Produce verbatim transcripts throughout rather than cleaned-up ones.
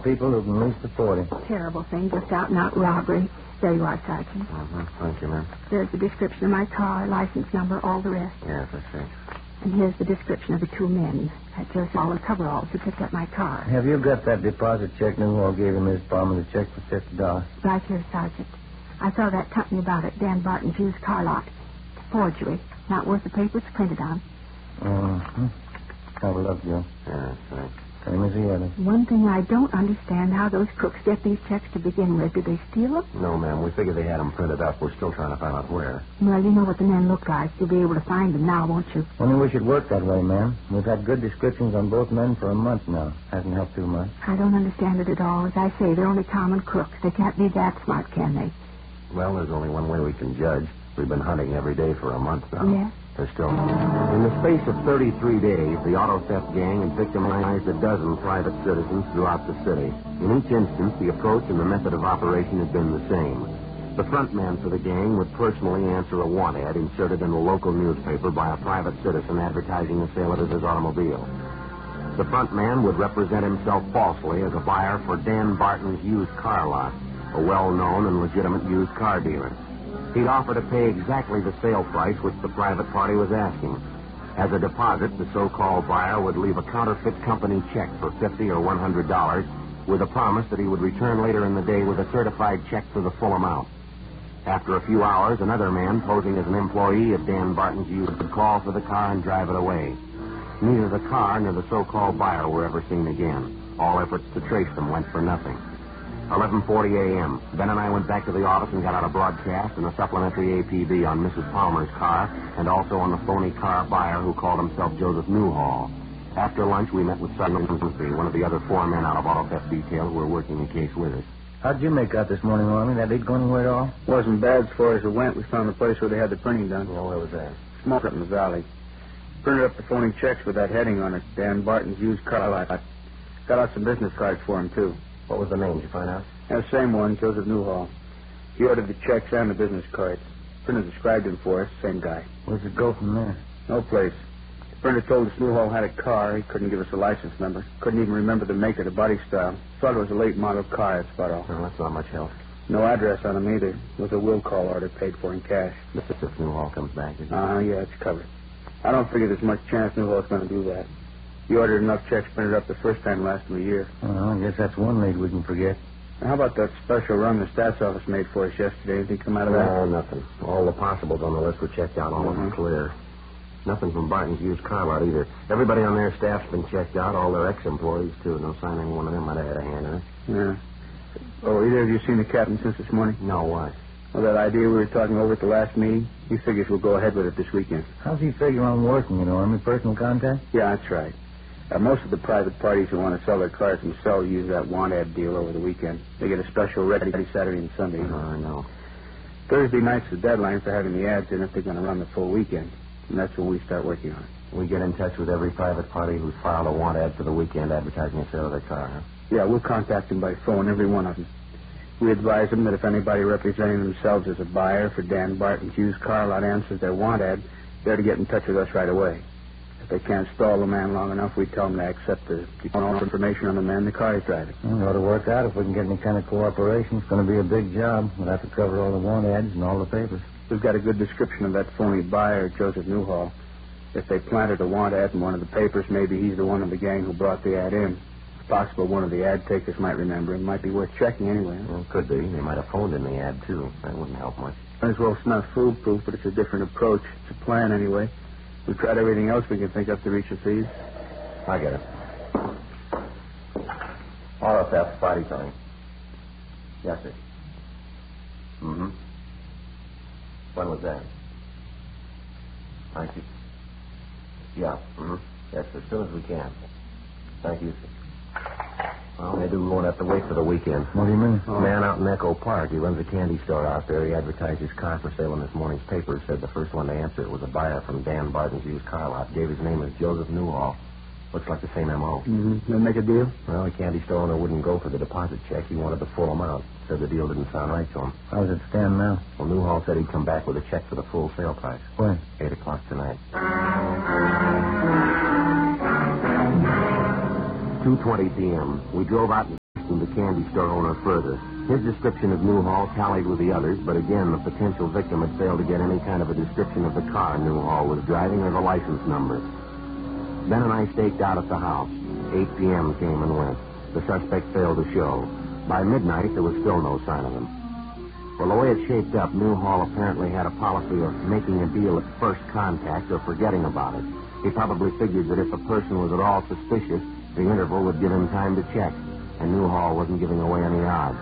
people who can lease the forty. Terrible thing, just out and out robbery. There you are, Sergeant. Mm-hmm. Thank you, ma'am. There's the description of my car, license number, all the rest. Yes, I see. And here's the description of the two men. That Joseph all the coveralls who picked up my car. Have you got that deposit check Newhall gave him Miss Palmer, the check for fifty dollars? Right here, Sergeant. I saw that company about it, Dan Barton's used car lot. It's a forgery. Not worth the paper it's printed on. Mm-hmm. Have a look, Joe. Yes, right. Same as the other. One thing I don't understand, how those crooks get these checks to begin with. Did they steal them? No, ma'am. We figured they had them printed up. We're still trying to find out where. Well, you know what the men look like. You'll be able to find them now, won't you? Only wish it worked that way, ma'am. We've had good descriptions on both men for a month now. Hasn't helped too much. I don't understand it at all. As I say, they're only common crooks. They can't be that smart, can they? Well, there's only one way we can judge. We've been hunting every day for a month now. Yeah? They're still... In the space of thirty-three days, the auto theft gang had victimized a dozen private citizens throughout the city. In each instance, the approach and the method of operation had been the same. The front man for the gang would personally answer a want ad inserted in a local newspaper by a private citizen advertising the sale of his automobile. The front man would represent himself falsely as a buyer for Dan Barton's used car lot, a well-known and legitimate used car dealer. He'd offer to pay exactly the sale price which the private party was asking. As a deposit, the so-called buyer would leave a counterfeit company check for fifty dollars or one hundred dollars with a promise that he would return later in the day with a certified check for the full amount. After a few hours, another man, posing as an employee of Dan Barton's used, would call for the car and drive it away. Neither the car nor the so-called buyer were ever seen again. All efforts to trace them went for nothing. eleven forty a.m. Ben and I went back to the office and got out a broadcast and a supplementary A P B on Missus Palmer's car and also on the phony car buyer who called himself Joseph Newhall. After lunch, we met with Sergeant Humphrey, one of the other four men out of auto theft detail who were working the case with us. How'd you make out this morning, Army? That lead go anywhere at all? Wasn't bad as far as it went. We found the place where they had the printing done. Well, where was that? Small up in the valley. Printed up the phony checks with that heading on it, Dan Barton's used car lot. Got out some business cards for him, too. What was the name? Did you find out? Yeah, the same one, Joseph Newhall. He ordered the checks and the business cards. Printer described him for us, same guy. Where's it go from there? No place. The printer told us Newhall had a car. He couldn't give us a license number. Couldn't even remember the make or the body style. Thought it was a late model car, that's about all. Well, that's not much help. No address on him either. It was a will call order paid for in cash. Mister Newhall comes back, is he? Uh, yeah, it's covered. I don't figure there's much chance Newhall's going to do that. He ordered enough checks printed up the first time last of the year. Well, I guess that's one lead we can forget. Now, how about that special run the stats office made for us yesterday? Anything come out of that? No, nothing. All the possibles on the list were checked out, all of them Mhm. clear. Nothing from Barton's used car lot either. Everybody on their staff's been checked out, all their ex-employees, too. No sign any one of them might have had a hand in it. Yeah. Oh, either of you seen the captain since this morning? No, why? Well, that idea we were talking over at the last meeting, he figures we'll go ahead with it this weekend. How's he figure on working, you know, Army? Personal contact? Yeah, that's right. Uh, most of the private parties who want to sell their cars themselves use that want ad deal over the weekend. They get a special ready Saturday and Sunday. Uh, I know. Thursday night's the deadline for having the ads in if they're going to run the full weekend. And that's when we start working on it. We get in touch with every private party who's filed a want ad for the weekend advertising the sale of their car, huh? Yeah, we'll contact them by phone, every one of them. We advise them that if anybody representing themselves as a buyer for Dan Barton's used car lot answers their want ad, they're to get in touch with us right away. If they can't stall the man long enough, we tell them to accept the, the information on the man the car is driving. Well, it ought to work out if we can get any kind of cooperation. It's going to be a big job. We'll have to cover all the want ads and all the papers. We've got a good description of that phony buyer, Joseph Newhall. If they planted a want ad in one of the papers, maybe he's the one of the gang who brought the ad in. It's possible one of the ad takers might remember him. Might be worth checking anyway. Well, could be. They might have phoned in the ad, too. That wouldn't help much. Might as well it's not foolproof, but it's a different approach. It's a plan anyway. We've tried everything else we can think of to reach the thieves. I get it. Auto theft, Friday time. Yes, sir. Mm-hmm. When was that? I see. Yeah, mm-hmm. Yes, as soon as we can. Thank you, sir. Well, maybe we won't have to wait for the weekend. What do you mean? A man out in Echo Park. He runs a candy store out there. He advertised his car for sale in this morning's paper. Said the first one to answer it was a buyer from Dan Barton's used car lot. Gave his name as Joseph Newhall. Looks like the same M O. Mm-hmm. They'll make a deal? Well, the candy store owner wouldn't go for the deposit check. He wanted the full amount. Said the deal didn't sound right to him. How does it stand now? Well, Newhall said he'd come back with a check for the full sale price. When? Eight o'clock tonight. two twenty p.m. We drove out and questioned the candy store owner further. His description of Newhall tallied with the others, but again, the potential victim had failed to get any kind of a description of the car Newhall was driving or the license number. Ben and I staked out at the house. eight p.m. came and went. The suspect failed to show. By midnight, there was still no sign of him. Well, the way it shaped up, Newhall apparently had a policy of making a deal at first contact or forgetting about it. He probably figured that if a person was at all suspicious, the interval would give him time to check, and Newhall wasn't giving away any odds.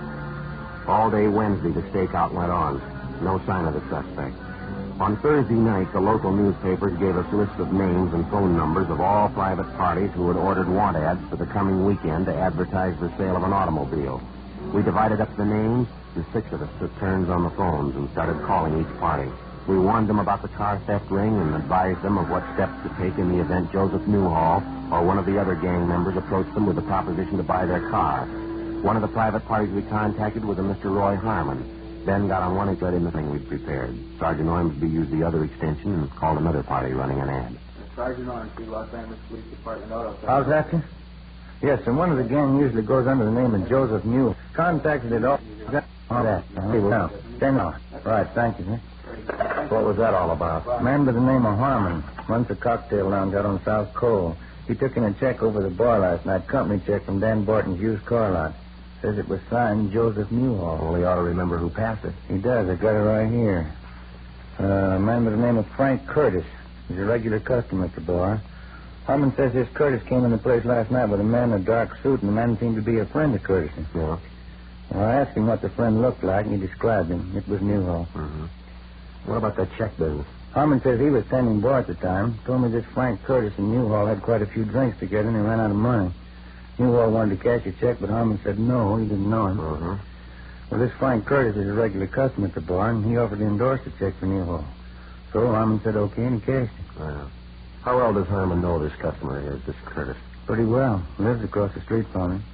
All day Wednesday, the stakeout went on. No sign of the suspect. On Thursday night, the local newspapers gave us lists of names and phone numbers of all private parties who had ordered want ads for the coming weekend to advertise the sale of an automobile. We divided up the names, and six of us took turns on the phones and started calling each party. We warned them about the car theft ring and advised them of what steps to take in the event Joseph Newhall or one of the other gang members approached them with the proposition to buy their car. One of the private parties we contacted was a Mister Roy Harmon. Ben got on one and got in the thing we'd prepared. Sergeant Ormsby used the other extension and called another party running an ad. Sergeant Ormsby, Los Angeles Police Department Auto. How's that, sir? Yes, and one of the gang usually goes under the name of Joseph Newell. Contacted it all. All that. Now, stand off. Right, thank you, sir. What was that all about? Man by the name of Harmon runs a cocktail lounge out on South Cole. He took in a check over the bar last night, company check from Dan Barton's used car lot. Says it was signed Joseph Newhall. Well, he ought to remember who passed it. He does. I got it right here. Uh, a man by the name of Frank Curtis. He's a regular customer at the bar. Harmon says this Curtis came in the place last night with a man in a dark suit, and the man seemed to be a friend of Curtis's. Yeah. Well, I asked him what the friend looked like, and he described him. It was Newhall. Mm-hmm. What about that check business? Harmon says he was standing bar at the time. Told me this Frank Curtis and Newhall had quite a few drinks together, and he ran out of money. Newhall wanted to cash a check, but Harmon said no, he didn't know him. Uh-huh. Well, this Frank Curtis is a regular customer at the bar, and he offered to endorse the check for Newhall. So Harmon said okay, and he cashed it. Yeah. How well does Harmon know this customer is, this Curtis? Pretty well. Lives across the street from him.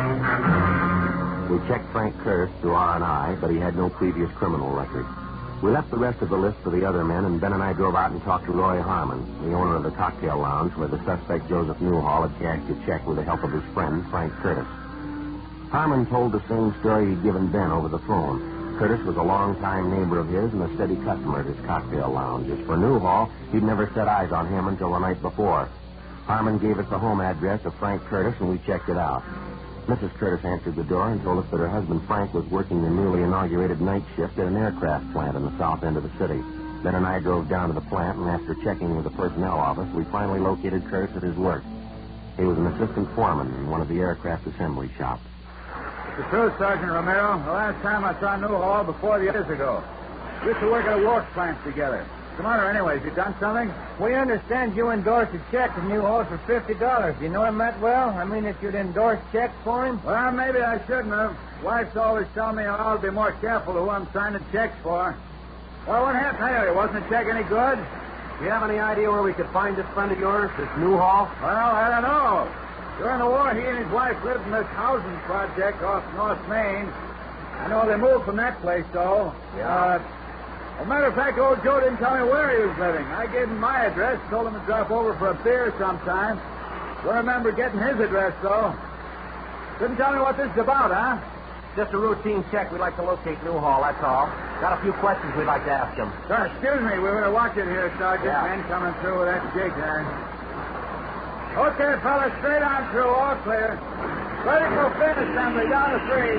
We checked Frank Curtis through R and I, but he had no previous criminal record. We left the rest of the list for the other men, and Ben and I drove out and talked to Roy Harmon, the owner of the cocktail lounge where the suspect Joseph Newhall had cashed a check with the help of his friend, Frank Curtis. Harmon told the same story he'd given Ben over the phone. Curtis was a long-time neighbor of his and a steady customer at his cocktail lounge. As for Newhall, he'd never set eyes on him until the night before. Harmon gave us the home address of Frank Curtis, and we checked it out. Missus Curtis answered the door and told us that her husband Frank was working the newly inaugurated night shift at an aircraft plant in the south end of the city. Ben and I drove down to the plant, and after checking with the personnel office, we finally located Curtis at his work. He was an assistant foreman in one of the aircraft assembly shops. The truth, Sergeant Romero. The last time I saw Newhall before the years ago. We used to work at a work plant together. What's the matter anyways? You done something? We understand you endorsed a check to Newhall for fifty dollars. Do you know him that well? I mean, if you'd endorsed checks for him? Well, maybe I shouldn't have. Wife's always telling me I'll be more careful who I'm signing checks for. Well, what happened anyway? Wasn't the check any good? Do you have any idea where we could find this friend of yours, this Newhall? Well, I don't know. During the war, he and his wife lived in this housing project off North Main. I know they moved from that place, though. Yeah. Uh, as a matter of fact, old Joe didn't tell me where he was living. I gave him my address, told him to drop over for a beer sometime. Don't remember getting his address, though. Couldn't tell me what this is about, huh? Just a routine check. We'd like to locate Newhall, that's all. Got a few questions we'd like to ask him. Sir, excuse me. We better watch it here, Sergeant. Yeah. Men coming through with that jig there. Okay, fellas, straight on through, all clear. Ready for fin assembly, down to three.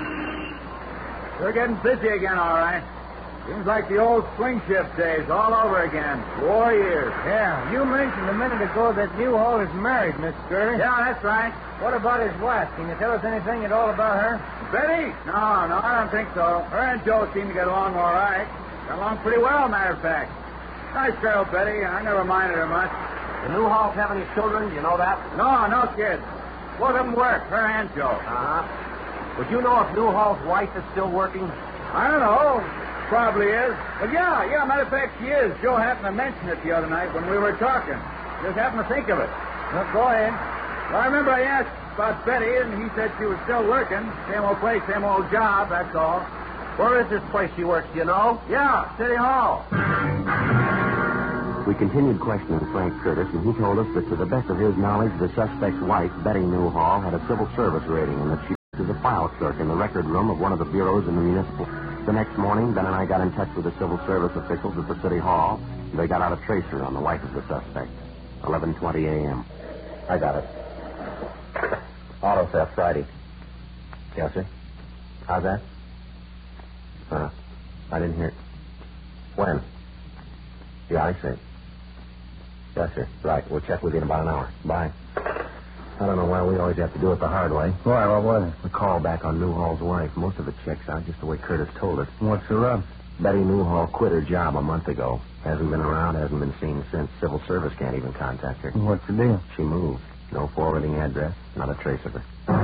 We're getting busy again, all right. Seems like the old swing shift days all over again. War years. Yeah, you mentioned a minute ago that Newhall is married, Miss Curtis. Yeah, that's right. What about his wife? Can you tell us anything at all about her? Betty? No, no, I don't think so. Her and Joe seem to get along all right. Got along pretty well, matter of fact. Nice girl, Betty. I never minded her much. The Newhalls have any children? Do you know that? No, no kids. Both of them work, her and Joe. Uh-huh. Would you know if Newhall's wife is still working? I don't know. Probably is. But yeah, yeah, matter of fact, she is. Joe happened to mention it the other night when we were talking. Just happened to think of it. Well, go ahead. Well, I remember I asked about Betty, and he said she was still working. Same old place, same old job, that's all. Where is this place she works, do you know? Yeah, City Hall. We continued questioning Frank Curtis, and he told us that to the best of his knowledge, the suspect's wife, Betty Newhall, had a civil service rating and that she was file clerk in the record room of one of the bureaus in the municipal. The next morning, Ben and I got in touch with the civil service officials at the city hall. They got out a tracer on the wife of the suspect. eleven twenty a.m. I got it. Auto theft Friday. Yes, sir? How's that? Uh, I didn't hear. When? Yeah, I see. Yes, sir. Right. We'll check with you in about an hour. Bye. I don't know why we always have to do it the hard way. Why? What was it? The call back on Newhall's wife. Most of it checks out just the way Curtis told us. What's the rub? Betty Newhall quit her job a month ago. Hasn't been around, hasn't been seen since. Civil service can't even contact her. What's the deal? She moved. No forwarding address, not a trace of her.